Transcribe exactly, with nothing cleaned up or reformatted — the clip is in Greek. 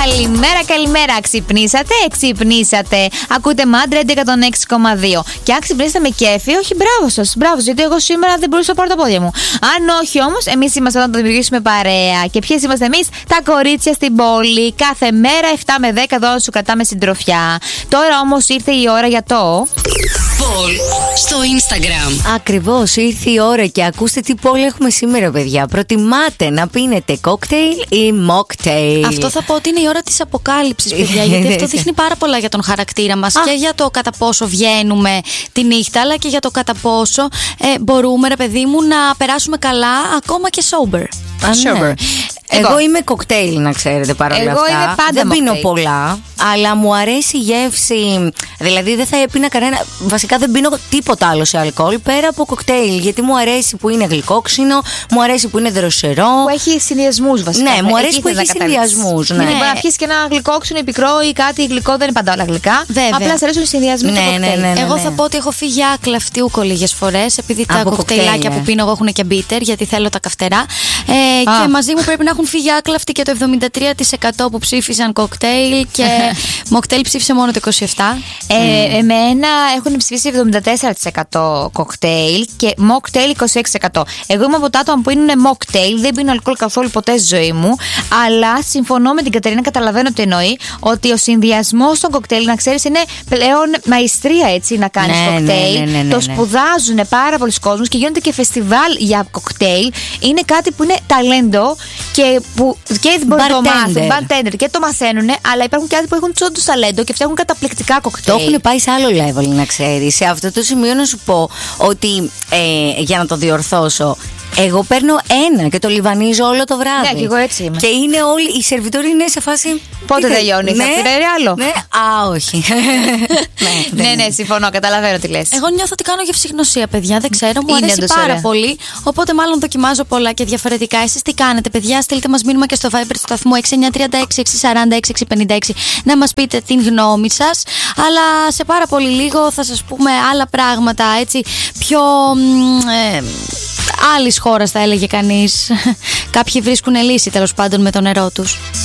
Καλημέρα, καλημέρα. Ξυπνήσατε, ξυπνήσατε. Ακούτε Mad εκατόν έξι κόμμα δύο. Και αν ξυπνήσατε με κέφι, όχι, μπράβο σας. Μπράβο, γιατί εγώ σήμερα δεν μπορούσα να πάρω τα πόδια μου. Αν όχι όμως, εμείς είμαστε εδώ να το δημιουργήσουμε παρέα. Και ποιες είμαστε εμείς? Τα κορίτσια στην πόλη. Κάθε μέρα επτά με δέκα εδώ σου κρατάμε συντροφιά. Τώρα όμως ήρθε η ώρα για το. Poll στο Instagram. Ακριβώς, ήρθε η ώρα και ακούστε τι poll έχουμε σήμερα, παιδιά. Προτιμάτε να πίνετε κόκτέιλ ή mocktail? Αυτό θα πω ότι είναι η ώρα της αποκάλυψης, παιδιά. Γιατί αυτό δείχνει πάρα πολλά για τον χαρακτήρα μας. Και για το κατά πόσο βγαίνουμε τη νύχτα, αλλά και για το κατά πόσο ε, μπορούμε, ρε παιδί μου, να περάσουμε καλά ακόμα και sober. Α, ναι. Εγώ, εγώ είμαι κοκτέιλ, να ξέρετε, παρόλα εγώ αυτά. Είμαι πάντα δεν πίνω mocktail. πολλά, αλλά μου αρέσει η γεύση. Δηλαδή δεν θα έπινα κανένα. Βασικά δεν πίνω τίποτα άλλο σε αλκοόλ πέρα από κοκτέιλ. Γιατί μου αρέσει που είναι γλυκόξινο, μου αρέσει που είναι δροσερό. Που έχει συνδυασμούς βασικά. Ναι, μου αρέσει που έχει συνδυασμούς. Ναι. Ναι. Μπορεί να πιεις και ένα γλυκόξινο ή πικρό ή κάτι γλυκό, δεν είναι πάντα όλα γλυκά. Βέβαια. Απλά σε αρέσουν οι συνδυασμοί Ναι, του ναι, κοκτέιλ. ναι, ναι. Εγώ θα πω ότι έχω φύγει άκλαυτη ούκο λίγες φορές, επειδή τα Από κοκτέιλάκια κοκτέιλ, που ε. πίνω εγώ έχουν και μπίτερ, γιατί θέλω τα καυτερά. Ε, και μαζί μου πρέπει να έχουν φύγει άκλαυτοι και το εβδομήντα τρία τοις εκατό που ψήφισαν κοκτέιλ και μοκτέιλ ψήφισε μόνο το είκοσι επτά τοις εκατό. Ε, εμένα έχουν ψηφίσει εβδομήντα τέσσερα τοις εκατό κοκτέιλ και mocktail είκοσι έξι τοις εκατό. Εγώ είμαι από τα άτομα που είναι mocktail, δεν πίνω αλκοόλ καθόλου ποτέ στη ζωή μου. Αλλά συμφωνώ με την Κατερίνα, καταλαβαίνω τι εννοεί, ότι ο συνδυασμός των κοκτέιλ, να ξέρεις, είναι πλέον μαϊστρία, έτσι, να κάνεις Ναι, κοκτέιλ. ναι, ναι, ναι, ναι, το ναι. σπουδάζουν πάρα πολλοί κόσμος και γίνονται και φεστιβάλ για κοκτέιλ. Είναι κάτι που είναι ταλέντο και που και μπορεί να το μάθουν, bartender, και το μαθαίνουν, αλλά υπάρχουν και άλλοι που έχουν όντως ταλέντο και φτιάχνουν καταπληκτικά κοκτέιλ. Το έχουν πάει σε άλλο level, να ξέρεις. Σε αυτό το σημείο να σου πω ότι ε, για να το διορθώσω, εγώ παίρνω ένα και το λιβανίζω όλο το βράδυ. Ναι, και εγώ έτσι είμαι. Και είναι όλοι, οι σερβιτόροι είναι σε φάση. Πότε τελειώνει, θα πήρε άλλο. Ναι, α, όχι. ναι, ναι, ναι, συμφωνώ, καταλαβαίνω τι λες. Εγώ νιώθω ότι κάνω γευσηγνωσία, παιδιά. Δεν ξέρω, μου Είναι αρέσει όντως πάρα ωραία. πολύ. Οπότε, μάλλον δοκιμάζω πολλά και διαφορετικά. Εσείς τι κάνετε, παιδιά? Στείλτε μας μήνυμα και στο Viber του σταθμού έξι εννιά τρία έξι έξι τέσσερα έξι έξι πέντε έξι να μας πείτε την γνώμη σας. Αλλά σε πάρα πολύ λίγο θα σας πούμε άλλα πράγματα, έτσι, πιο. Ε, άλλης χώρας θα έλεγε κανείς. Κάποιοι βρίσκουν λύση τέλος πάντων με το νερό τους.